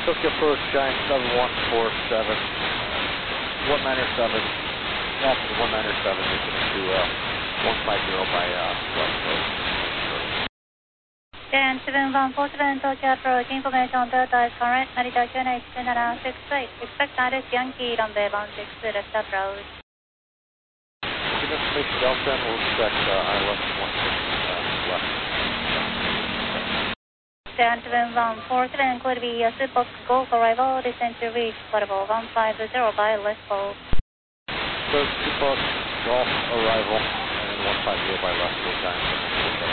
Tokyo Approach, Giant 7147, 197, after 197, making it to 150 by left road. Giant 7147, Tokyo Approach, information Delta is correct, Narita QNH 2768, expect Alice Yankee, runway 162, left approach. Give information Delta and we'll expect ILS 16 left. Giant 7147 could be a Box Golf arrival, descent to reach portable 150 by left fold. So 2 Box Golf arrival and 150 by left fold, Giant 7147.